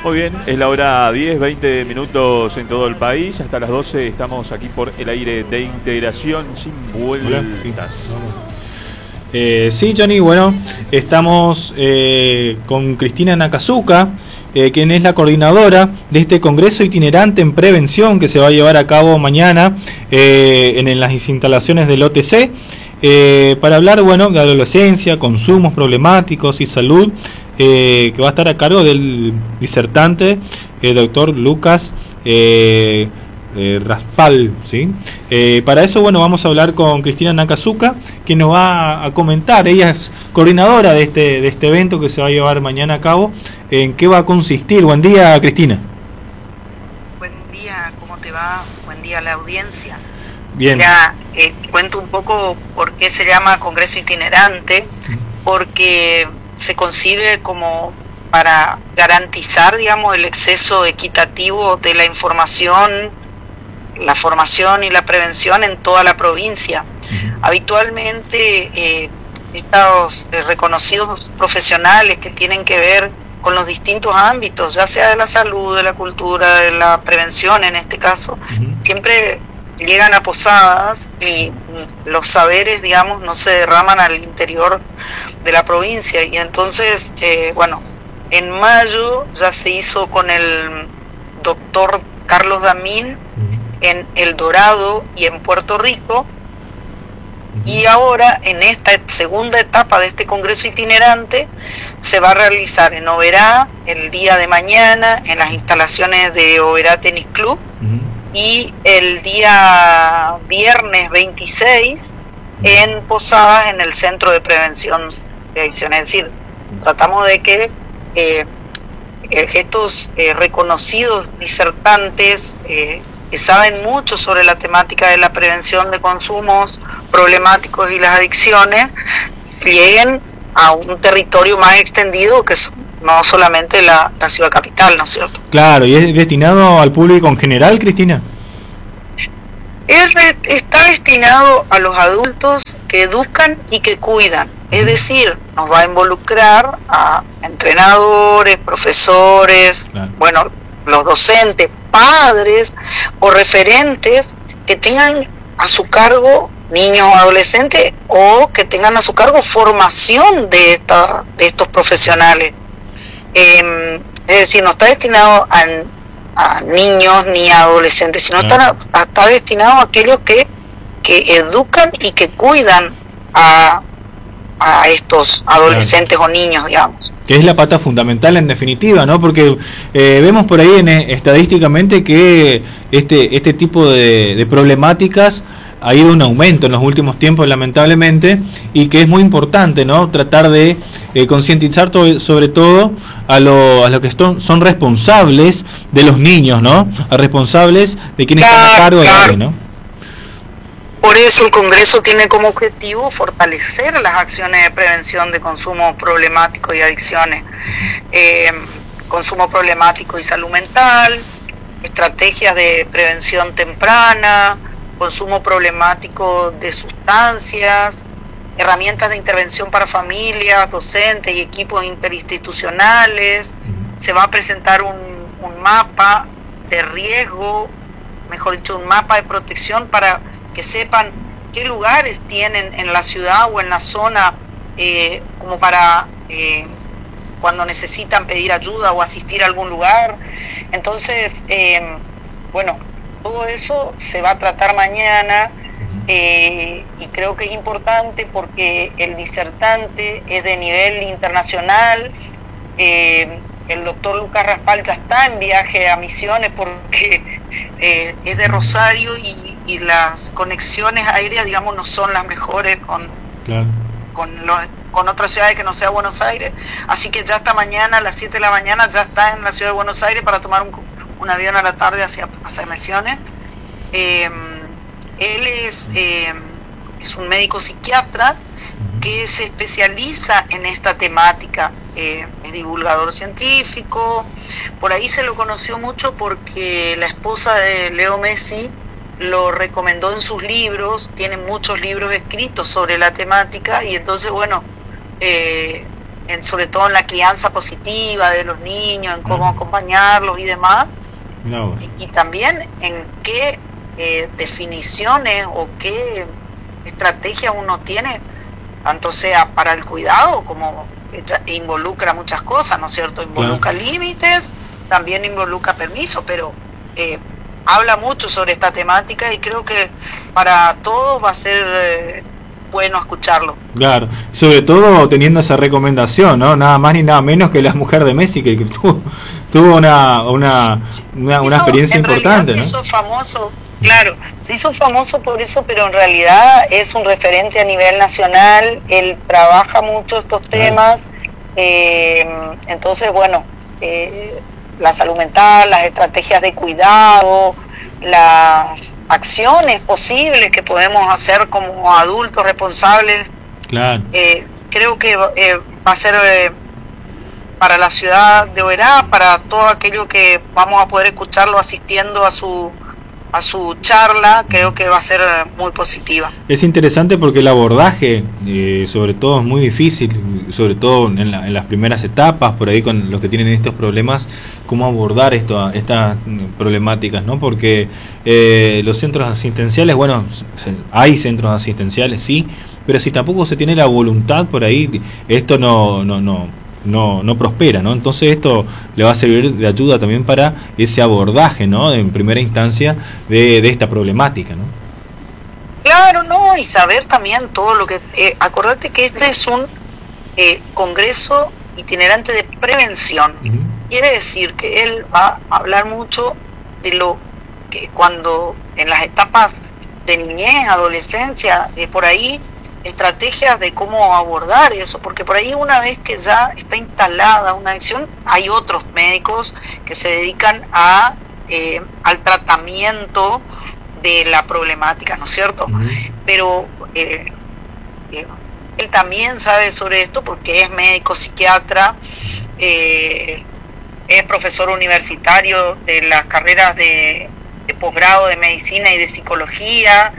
Muy bien, es la hora 10, 20 minutos en todo el país. Hasta las 12 estamos aquí por el aire de Integración Sin Vueltas. Sí, Johnny, bueno, estamos con Cristina Nakazuka, quien es la coordinadora de este congreso itinerante en prevención que se va a llevar a cabo mañana en las instalaciones del OTC, para hablar, bueno, de adolescencia, consumos problemáticos y salud, que va a estar a cargo del disertante, el doctor Lucas Raspal, ¿sí? Para eso, bueno, vamos a hablar con Cristina Nakazuka, que nos va a comentar. Ella es coordinadora de este evento que se va a llevar mañana a cabo. ¿En qué va a consistir? Buen día, Cristina. Buen día, ¿cómo te va? Buen día a la audiencia. Bien. Ya, cuento un poco por qué se llama Congreso Itinerante, porque se concibe como para garantizar, digamos, el acceso equitativo de la información, la formación y la prevención en toda la provincia. Habitualmente estos reconocidos profesionales que tienen que ver con los distintos ámbitos, ya sea de la salud, de la cultura, de la prevención en este caso, siempre llegan a Posadas y los saberes, digamos, no se derraman al interior de la provincia. Y entonces, bueno, en mayo ya se hizo con el doctor Carlos Damín en El Dorado y en Puerto Rico, y ahora en esta segunda etapa de este congreso itinerante se va a realizar en Oberá el día de mañana en las instalaciones de Oberá Tenis Club, y el día viernes 26 en Posadas en el Centro de Prevención de Adicciones. Es decir, tratamos de que estos reconocidos disertantes que saben mucho sobre la temática de la prevención de consumos problemáticos y las adicciones lleguen a un territorio más extendido que es no solamente la ciudad capital, ¿no es cierto? Claro, ¿y es destinado al público en general, Cristina? Está destinado a los adultos que educan y que cuidan, es decir, nos va a involucrar a entrenadores, profesores, claro, bueno, los docentes, padres o referentes que tengan a su cargo niños o adolescentes, o que tengan a su cargo formación de estos profesionales. Es decir, no está destinado a niños ni a adolescentes, sino está destinado a aquellos que educan y que cuidan a estos adolescentes, claro, o niños, digamos. Que es la pata fundamental en definitiva, ¿no? Porque vemos por ahí estadísticamente que este tipo de problemáticas ha ido un aumento en los últimos tiempos, lamentablemente, y que es muy importante, ¿no? Tratar de concientizar sobre todo a los que son responsables de los niños, ¿no? A responsables de quienes están a cargo de ellos, ¿no? Por eso el Congreso tiene como objetivo fortalecer las acciones de prevención de consumo problemático y adicciones, consumo problemático y salud mental, estrategias de prevención temprana, consumo problemático de sustancias, herramientas de intervención para familias, docentes y equipos interinstitucionales. Se va a presentar un mapa de riesgo, mejor dicho, un mapa de protección para que sepan qué lugares tienen en la ciudad o en la zona como para cuando necesitan pedir ayuda o asistir a algún lugar. Entonces, bueno, todo eso se va a tratar mañana, y creo que es importante porque el disertante es de nivel internacional. El doctor Lucas Raspal ya está en viaje a Misiones porque es de Rosario y las conexiones aéreas, digamos, no son las mejores con otras ciudades que no sea Buenos Aires, así que ya hasta mañana a las 7 de la mañana ya está en la ciudad de Buenos Aires para tomar un avión a la tarde hacia Misiones. Él es un médico psiquiatra que se especializa en esta temática, es divulgador científico. Por ahí se lo conoció mucho porque la esposa de Leo Messi lo recomendó en sus libros, tiene muchos libros escritos sobre la temática, y entonces, bueno, sobre todo en la crianza positiva de los niños, en cómo acompañarlos y demás, y también en qué definiciones o qué estrategias uno tiene, tanto sea para el cuidado como involucra muchas cosas, ¿no es cierto? Involucra límites, también involucra permiso, pero habla mucho sobre esta temática y creo que para todos va a ser bueno escucharlo. Claro, sobre todo teniendo esa recomendación, ¿no? Nada más ni nada menos que la mujer de Messi, que tuvo una experiencia importante, ¿no? Se hizo famoso, claro, se hizo famoso por eso, pero en realidad es un referente a nivel nacional, él trabaja mucho estos temas, entonces, bueno, la salud mental, las estrategias de cuidado, las acciones posibles que podemos hacer como adultos responsables, claro. Creo que va a ser para la ciudad de Oberá, para todo aquello que vamos a poder escucharlo asistiendo a su charla, creo que va a ser muy positiva. Es interesante porque el abordaje, sobre todo, es muy difícil, sobre todo en las primeras etapas, por ahí con los que tienen estos problemas, cómo abordar estas problemáticas, ¿no? Porque los centros asistenciales, bueno, hay centros asistenciales, sí, pero si tampoco se tiene la voluntad por ahí, esto no prospera, ¿no? Entonces esto le va a servir de ayuda también para ese abordaje, ¿no? En primera instancia de esta problemática, ¿no? Claro, no, y saber también todo lo que... acordate que este es un congreso itinerante de prevención. Quiere decir que él va a hablar mucho de lo que cuando en las etapas de niñez, adolescencia, por ahí, estrategias de cómo abordar eso, porque por ahí una vez que ya está instalada una adicción, hay otros médicos que se dedican al tratamiento de la problemática, ¿no es cierto? Pero él también sabe sobre esto porque es médico psiquiatra, es profesor universitario de las carreras de posgrado de medicina y de psicología,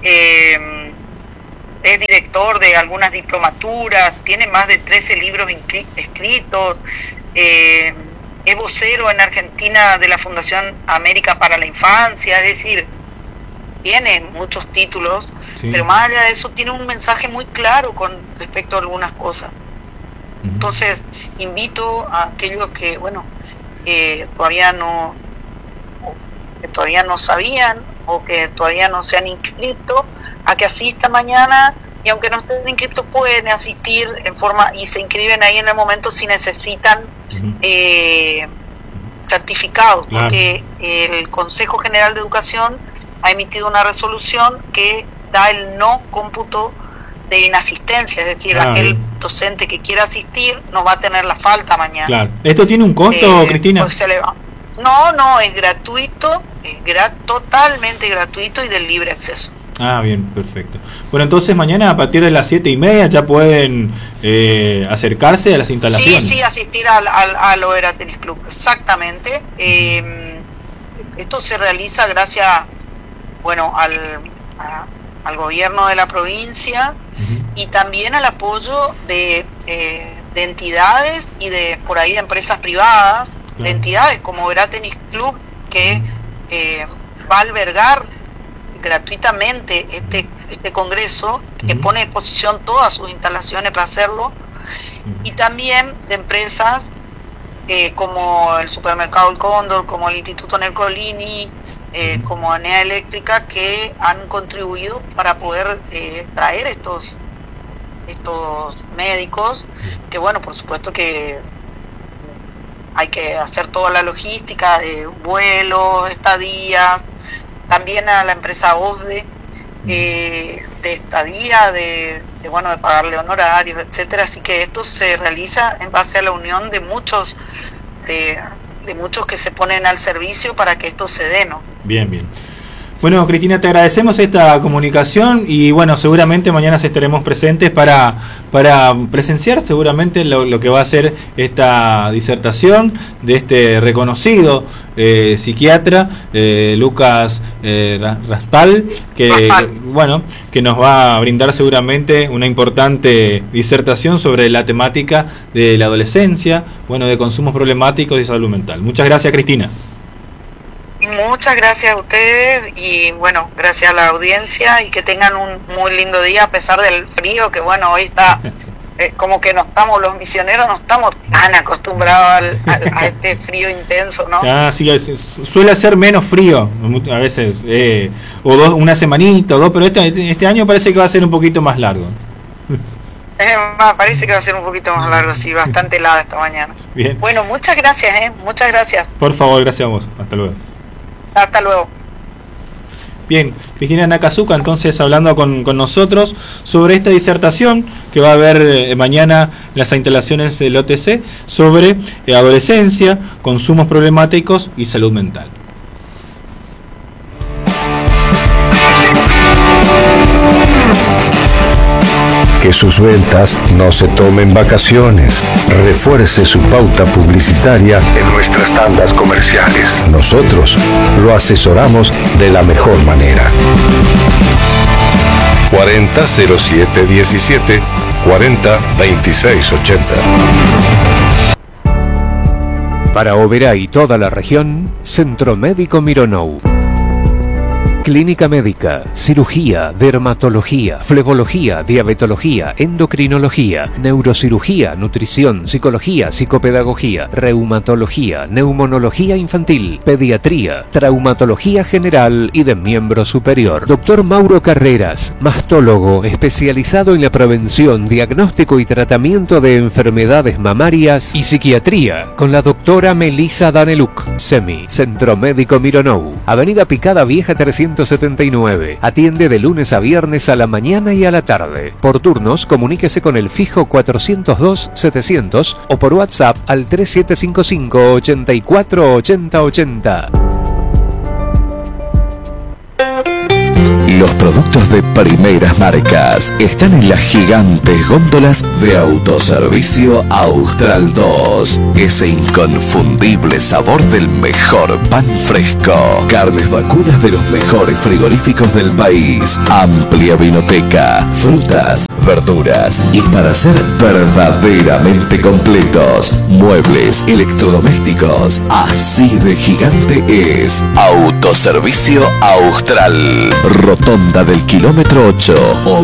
es director de algunas diplomaturas, tiene más de 13 libros escritos, es vocero en Argentina de la Fundación América para la Infancia, es decir, tiene muchos títulos, sí. Pero más allá de eso tiene un mensaje muy claro con respecto a algunas cosas. Entonces, invito a aquellos que, bueno, todavía no sabían o que todavía no se han inscrito, a que asistan mañana, y aunque no estén inscritos pueden asistir en forma y se inscriben ahí en el momento si necesitan certificados, claro. Porque el Consejo General de Educación ha emitido una resolución que da el no cómputo de inasistencia, es decir, aquel docente que quiera asistir no va a tener la falta mañana. Claro. ¿Esto tiene un costo, Cristina? Pues se le va. No, es gratuito, totalmente gratuito y de libre acceso. Ah, bien, perfecto. Bueno, entonces mañana a partir de las 7:30 ya pueden acercarse a las instalaciones. Sí, asistir al Oberá Tenis Club, exactamente. Esto se realiza gracias, bueno, al gobierno de la provincia y también al apoyo de entidades y de por ahí de empresas privadas, de entidades como Oberá Tenis Club, que va a albergar gratuitamente este congreso, que pone a disposición todas sus instalaciones para hacerlo, y también de empresas como el Supermercado El Cóndor, como el Instituto Nercolini, como Enea Eléctrica, que han contribuido para poder traer estos médicos, que bueno, por supuesto que hay que hacer toda la logística de vuelos, estadías, también a la empresa OSDE, de estadía, de pagarle honorarios, etcétera. Así que esto se realiza en base a la unión de muchos que se ponen al servicio para que esto se dé, ¿no? Bien. Bueno, Cristina, te agradecemos esta comunicación y bueno, seguramente mañana estaremos presentes para presenciar seguramente lo que va a ser esta disertación de este reconocido psiquiatra, Lucas Raspal, que nos va a brindar seguramente una importante disertación sobre la temática de la adolescencia, de consumos problemáticos y salud mental. Muchas gracias, Cristina. Muchas gracias a ustedes y bueno, gracias a la audiencia y que tengan un muy lindo día a pesar del frío que hoy está como que los misioneros no estamos tan acostumbrados a este frío intenso, ¿no? Sí, suele ser menos frío a veces, una semanita o dos, pero este año parece que va a ser un poquito más largo. Parece que va a ser un poquito más largo, sí, bastante helada esta mañana. Bien. Bueno, muchas gracias, muchas gracias. Por favor, gracias a vos. Hasta luego. Hasta luego. Bien, Cristina Nakazuka entonces hablando con nosotros sobre esta disertación que va a haber mañana en las instalaciones del OTC sobre adolescencia, consumos problemáticos y salud mental. Que sus ventas no se tomen vacaciones. Refuerce su pauta publicitaria en nuestras tandas comerciales. Nosotros lo asesoramos de la mejor manera. 400717 402680. Para Oberá y toda la región, Centro Médico Mironou. Clínica médica, cirugía, dermatología, flebología, diabetología, endocrinología, neurocirugía, nutrición, psicología, psicopedagogía, reumatología, neumonología infantil, pediatría, traumatología general y de miembro superior. Doctor Mauro Carreras, mastólogo especializado en la prevención, diagnóstico y tratamiento de enfermedades mamarias y psiquiatría, con la doctora Melissa Daneluk. SEMI, Centro Médico Mironou, Avenida Picada Vieja 379. Atiende de lunes a viernes a la mañana y a la tarde. Por turnos, comuníquese con el fijo 402-700 o por WhatsApp al 3755 84 80 80. Los productos de primeras marcas están en las gigantes góndolas de Autoservicio Austral 2. Ese inconfundible sabor del mejor pan fresco. Carnes vacunas de los mejores frigoríficos del país. Amplia vinoteca, frutas, verduras y para ser verdaderamente completos, muebles, electrodomésticos. Así de gigante es Autoservicio Austral. Rotonda del kilómetro 8.